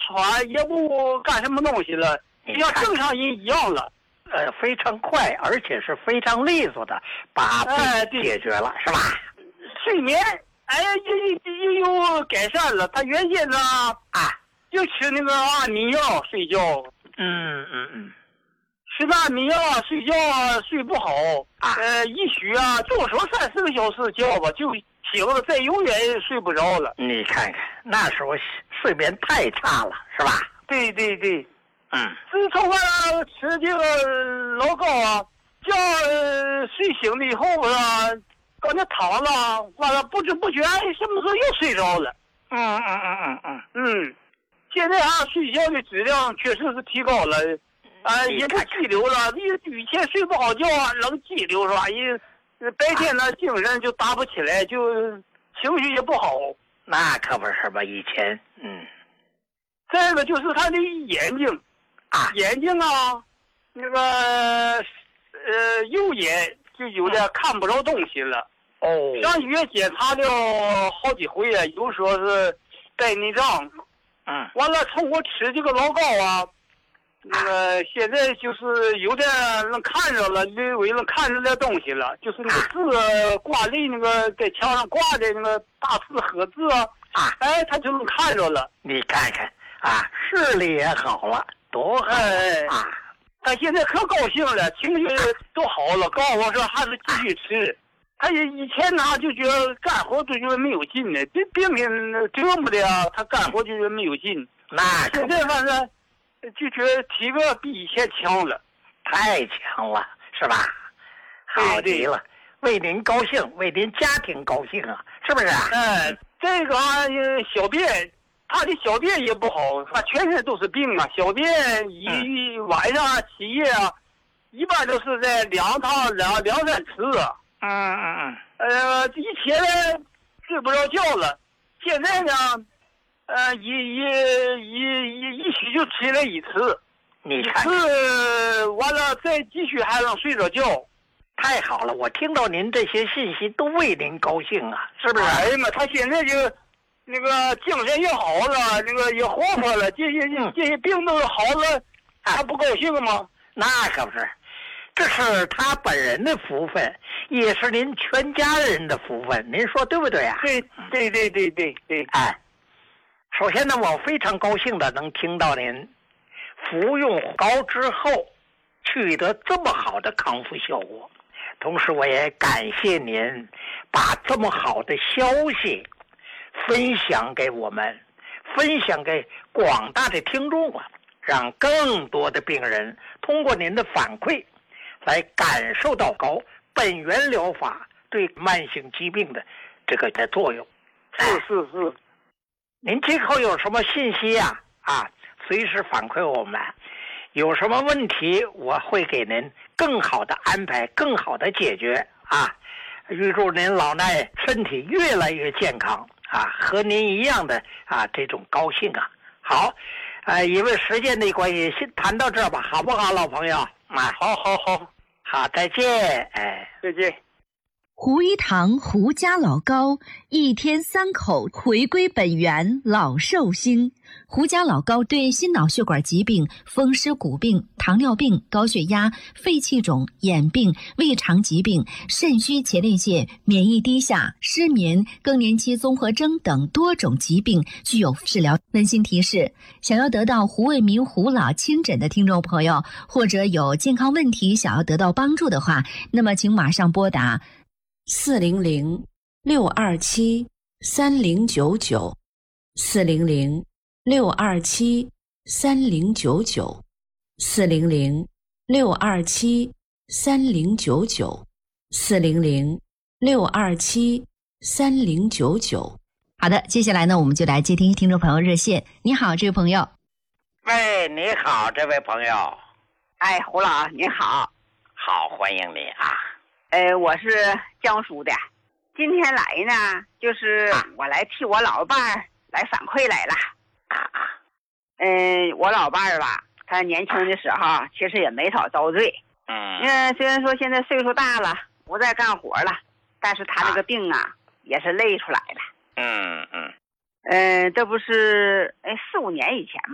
喘，也不干什么东西了，就像正常人一样了。 非常快，而且是非常利索的把病解决了，是吧？ 睡眠，又改善了。他原先呢就吃那个安眠药睡觉。吃安眠药睡觉睡不好一宿就说3-4个小时觉吧，就醒了，再永远睡不着了。 你看看那时候睡眠太差了，是吧？ 对。自从吃这个老膏觉睡醒了以后刚才躺了，完了不知不觉什么时候又睡着了。现在睡觉的质量确实是提高了，也不激流了。以前睡不好觉能激流是吧？白天呢精神就打不起来，就情绪也不好。 那可不是吧？以前再一个就是他的眼睛那个右眼就有点看不着东西了。上医院检查了好几回有说是白内障。完了从我吃这个老膏那个现在就是有点能看着了，略微能看着点东西了，就是那个字挂历那个在墙上挂的那个大字和字他就能看着了。 你看看视力也好了，多好他现在可高兴了，情绪都好了，告诉我说还是继续吃。他以前就觉得干活都觉得没有劲呢，这病折磨的他干活就觉得没有劲。现在反正就觉得体格比以前强了， 太强了，是吧？好极了，为您高兴，为您家庭高兴是不是？ 这个小便，他的小便也不好，他全身都是病小便一晚上起夜一般都是在2趟2-3次以前睡不着觉了，现在呢一宿就起来1次， 你看 1次完了再继续还能睡着觉。 太好了，我听到您这些信息都为您高兴是不是？ 哎呀妈，他现在就那个精神也好了，那个也活泼了，这些病都好了，还不高兴吗？ 那可不是，这是他本人的福分，也是您全家人的福分，您说对不对对。 首先呢，我非常高兴的能听到您服用膏之后取得这么好的康复效果，同时我也感谢您把这么好的消息分享给我们，分享给广大的听众让更多的病人通过您的反馈来感受到膏本源疗法对慢性疾病的这个作用。 是。 您今后有什么信息随时反馈我们，有什么问题我会给您更好的安排，更好的解决预祝您老衲身体越来越健康和您一样的这种高兴好，因为时间的关系先谈到这吧，好不好，老朋友好，再见。 再见。 胡一堂胡家老膏，1天3口，回归本源，老寿星。胡家老膏对心脑血管疾病、风湿骨病、糖尿病、高血压、肺气肿、眼病、胃肠疾病、肾虚前列腺、免疫低下、失眠、更年期综合征等多种疾病具有治疗。温馨提示：想要得到胡卫民胡老亲诊的听众朋友，或者有健康问题想要得到帮助的话，那么请马上拨打 400-627-3099 400-627-3099 400-627-3099 400-627-3099。 好的，接下来呢，我们就来接听听众朋友热线。你好，这位朋友。 喂，你好，这位朋友。 胡老您好。 好，欢迎你我是江苏的，今天来呢，就是我来替我老伴儿来反馈来了。我老伴儿吧，他年轻的时候其实也没少遭罪。虽然说现在岁数大了，不再干活了，但是他这个病也是累出来的。这不是4-5年以前